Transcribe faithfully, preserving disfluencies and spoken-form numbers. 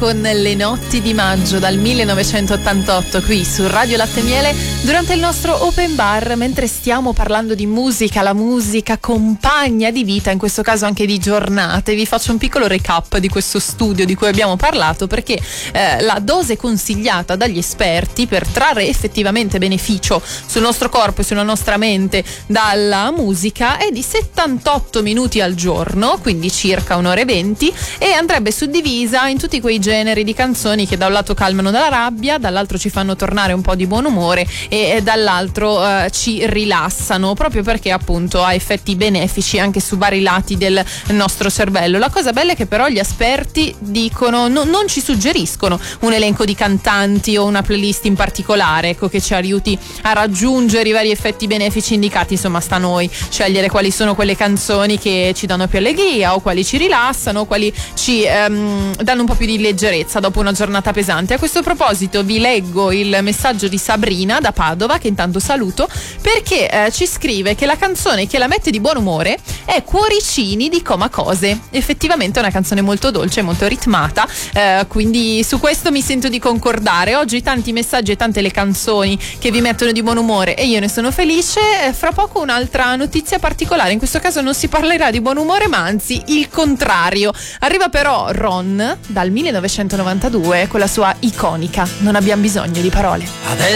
Con Le notti di maggio dal millenovecentottantotto qui su Radio Latte e Miele durante il nostro open bar, mentre stiamo parlando di musica, la musica compagna di vita, in questo caso anche di giornate. Vi faccio un piccolo recap di questo studio di cui abbiamo parlato, perché eh, la dose consigliata dagli esperti per trarre effettivamente beneficio sul nostro corpo e sulla nostra mente dalla musica è di settantotto minuti al giorno, quindi circa un'ora e venti, e andrebbe suddivisa in tutti quei generi di canzoni che da un lato calmano dalla rabbia, dall'altro ci fanno tornare un po' di buon umore e, e dall'altro eh, ci rilassano, proprio perché appunto ha effetti benefici anche su vari lati del nostro cervello. La cosa bella è che però gli esperti dicono no, non ci suggeriscono un elenco di cantanti o una playlist in particolare, ecco, che ci aiuti a raggiungere i vari effetti benefici indicati. Insomma, sta a noi scegliere quali sono quelle canzoni che ci danno più allegria o quali ci rilassano o quali ci ehm, danno un po' più di leggerezza dopo una giornata pesante. A questo proposito vi leggo il messaggio di Sabrina da Padova, che intanto saluto, perché eh, ci scrive che la canzone che la mette di buon umore è Cuoricini di Coma Cose. Effettivamente è una canzone molto dolce, molto ritmata, eh, quindi su questo mi sento di concordare. Oggi tanti messaggi e tante le canzoni che vi mettono di buon umore e io ne sono felice. Eh, fra poco un'altra notizia particolare, in questo caso non si parlerà di buon umore ma anzi il contrario. Arriva però Ron dal millenovecentonovantadue con la sua iconica Non abbiamo bisogno di parole.